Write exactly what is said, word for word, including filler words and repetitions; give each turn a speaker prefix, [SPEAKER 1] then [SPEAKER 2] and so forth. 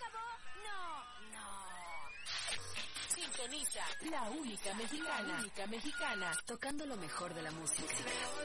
[SPEAKER 1] acabó? No, no.
[SPEAKER 2] Sintoniza la única mexicana, única mexicana, tocando lo mejor de la música.